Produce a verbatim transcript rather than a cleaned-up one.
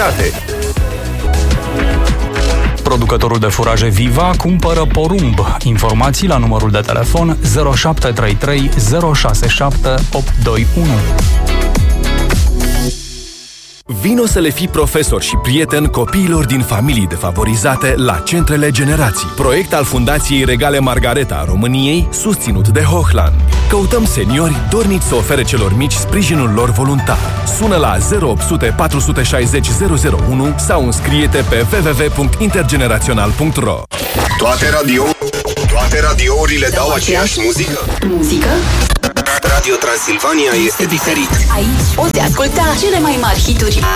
calitate. Producătorul de furaje Viva cumpără porumb. Informații la numărul de telefon zero șapte trei trei zero șase șapte opt doi unu. Vino să le fii profesor și prieten copiilor din familii defavorizate la Centrele Generații. Proiect al Fundației Regale Margareta a României, susținut de Hochland. Căutăm seniori dorniți să ofere celor mici sprijinul lor voluntar. Sună la zero opt sute patru șase zero zero zero unu sau înscrie-te pe w w w punct intergenerațional punct r o. Toate radio, toate radiourile dau aceeași muzică. Muzică? Radio Transilvania este diferit. Aici poți asculta cele mai mari hituri.